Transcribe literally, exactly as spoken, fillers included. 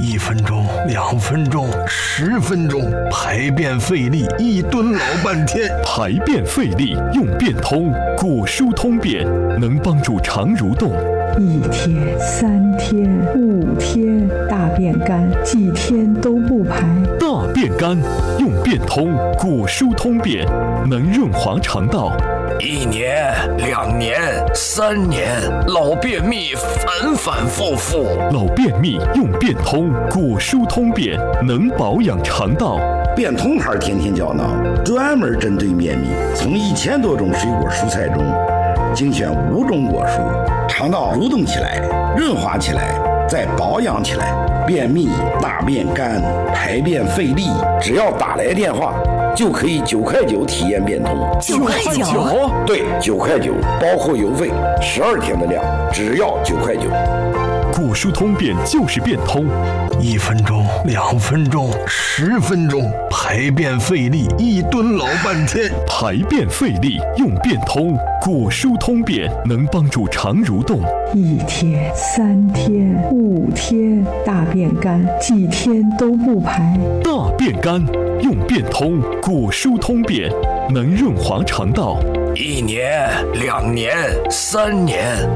一分钟、两分钟、十分钟，排便费力，一蹲老半天。 排便费力用便通，果蔬通便能帮助肠蠕动。 一天、三天、五天，大便干，几天都不排。 大便干用便通，果蔬通便能润滑肠道。 一年、两年、三年，老便秘反反复复。 老便秘用便通，果蔬通便能保养肠道。 便通牌天天胶囊专门针对便秘，从一千多种水果蔬菜中精选五种果蔬，肠道蠕动起来，润滑起来，再保养起来。便秘、大便干、排便费力，只要打来电话就可以九块九体验便通。 九块九？ 对，九块九，包括邮费，十二天的量，只要九块九。 果蔬通便就是便通， 一分钟、两分钟、十分钟，排便费力，一蹲老半天。 排便费力用便通，果蔬通便能帮助肠蠕动。 一天、三天、五天，大便干，几天都不排。 大便干用便通，果蔬通便能润滑肠道。 一年、两年、三年，